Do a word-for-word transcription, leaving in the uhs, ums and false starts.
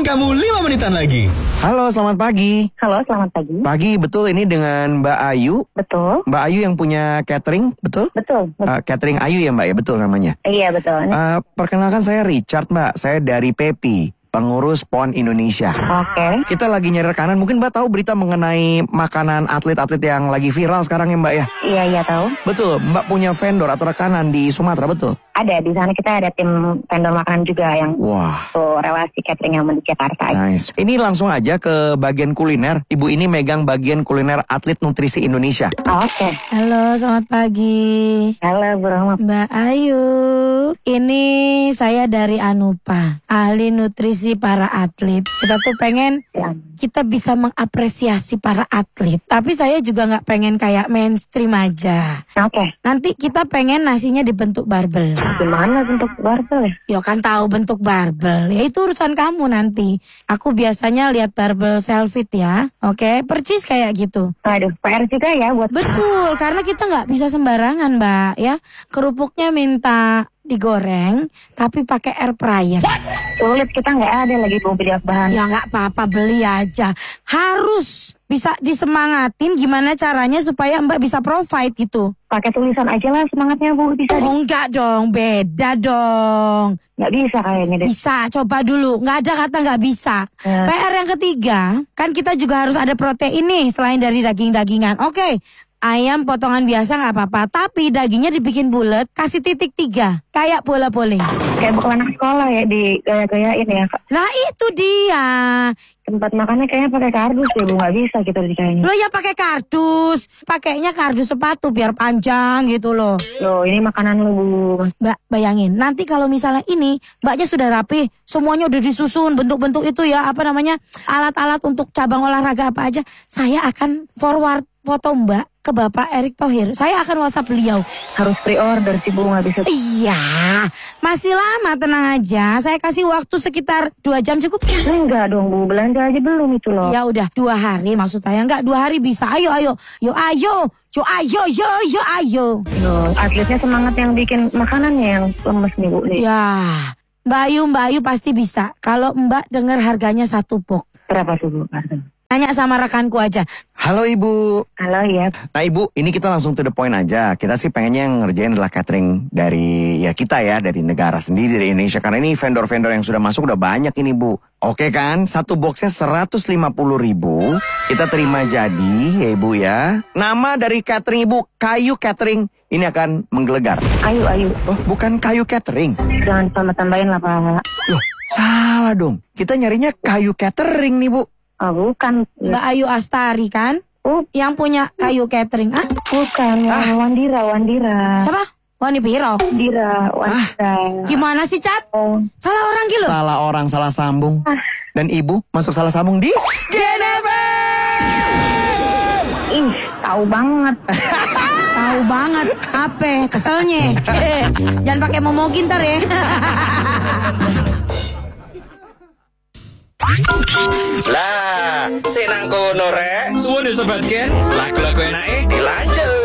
kamu lima menitan lagi. Halo, selamat pagi. Halo, selamat pagi. Pagi, betul ini dengan Mbak Ayu? Betul. Mbak Ayu yang punya catering, betul? Betul. betul. Uh, catering Ayu ya Mbak ya, betul namanya? Iya, betul. Uh, perkenalkan saya Richard Mbak, saya dari P E P I, pengurus P O N Indonesia. Oke. Kita lagi nyari rekanan, mungkin Mbak tahu berita mengenai makanan atlet-atlet yang lagi viral sekarang ya Mbak ya? Iya, iya tahu. Betul, Mbak punya vendor atau rekanan di Sumatera, betul? Ada, di sana kita ada tim vendor makanan juga yang Wah. tuh relasi catering yang di Jakarta. Nice. Ini langsung aja ke bagian kuliner. Ibu ini megang bagian kuliner atlet nutrisi Indonesia. Oh, Oke. Okay. Halo, selamat pagi. Halo, Bu Rahma. Mbak Ayu. Ini saya dari Anupa, ahli nutrisi para atlet. Kita tuh pengen Ya. kita bisa mengapresiasi para atlet. Tapi saya juga nggak pengen kayak mainstream aja. Oke. Okay. Nanti kita pengen nasinya dibentuk barbel. Gimana bentuk barbel ya? Ya kan tahu bentuk barbel. Ya itu urusan kamu nanti. Aku biasanya lihat barbel selfie ya. Oke, percis kayak gitu. Aduh, P R juga ya buat. Betul, karena kita nggak bisa sembarangan Mbak ya. Kerupuknya minta digoreng tapi pakai air fryer. Sulit, kita nggak ada lagi mau beli bahan. Ya nggak apa-apa, beli aja. Harus bisa disemangatin gimana caranya supaya Mbak bisa provide gitu. Pakai tulisan aja lah semangatnya Bu, bisa. Oh enggak dong, beda dong. Nggak bisa kayaknya deh. Bisa, coba dulu. Nggak ada kata nggak bisa. Ya. P R yang ketiga, kan kita juga harus ada protein nih selain dari daging-dagingan. Oke, ayam potongan biasa nggak apa-apa, tapi dagingnya dibikin bulat, kasih titik tiga, kayak bola bowling. Kayak bukan anak sekolah ya, di gaya-gayain ya. Nah itu dia. Tempat makannya kayaknya pakai kardus ya Bu, nggak bisa gitu di kayaknya. Lo ya pakai kardus, pakainya kardus sepatu biar panjang gitu loh. Loh, ini makanan lu Bu. Mbak bayangin, nanti kalau misalnya ini mbaknya sudah rapi, semuanya udah disusun bentuk-bentuk itu ya, apa namanya, alat-alat untuk cabang olahraga apa aja, saya akan forward foto Mbak ke Bapak Erick Thohir. Saya akan WhatsApp beliau. Harus pre-order sih Bu, nggak bisa. Iya, masih lama, tenang aja. Saya kasih waktu sekitar dua jam cukup. Enggak dong Bu, belanja aja belum itu loh. Ya udah dua hari maksud saya, enggak dua hari bisa. Ayo ayo, yo ayo, yo ayo, yo yo ayo. Loh, atletnya semangat yang bikin makanannya yang lemes nih Bu. Nih. Ya, Mbak Ayu, Mbak Ayu pasti bisa. Kalau Mbak dengar harganya satu box. Berapa tuh Bu? Tanya sama rekanku aja. Halo Ibu. Halo ya. Nah Ibu, ini kita langsung to the point aja. Kita sih pengennya yang ngerjain adalah catering dari ya kita ya, dari negara sendiri, dari Indonesia. Karena ini vendor-vendor yang sudah masuk udah banyak ini Bu. Oke kan, satu boxnya seratus lima puluh ribu. Kita terima jadi ya Ibu ya. Nama dari catering Ibu, Kayu Catering. Ini akan menggelegar. Ayu, ayu. Oh, bukan Kayu Catering. Jangan tambah-tambahin lah Pak. Loh, salah dong. Kita nyarinya Kayu Catering nih Bu. Oh bukan. Mbak Ayu Astari kan? Oh, Yang punya Kayu Catering. Ah? bukan. Ah. Wandira, Wandira. Siapa? Wani Piro. Wandira, Wandira. Gimana sih, Cat? Oh. Salah orang gitu. Salah orang, salah sambung. Dan Ibu masuk salah sambung di Genever. Ih, tahu banget. Tahu banget. Apa? Keselnya. Jangan pakai momogin ntar ya. Lah, senang kono rek. Suwun ya sobat Gen. Lagu-lagu enake dilanjut.